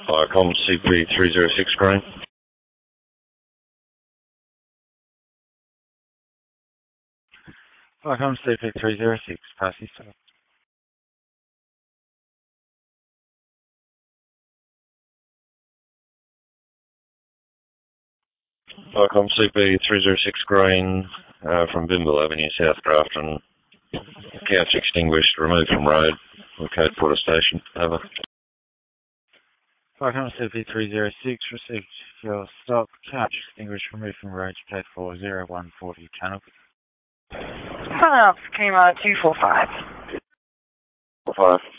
Viacom CP306 Green. Viacom CP306, Passy sir. Viacom CP306 Green from Bimble Avenue, South Grafton. Couch extinguished, removed from road. Code Porter Station. Over. Viacom CP306, received your stop. Couch extinguished, removed from road. K4 0140 channel. Hello, Kima 245. 5.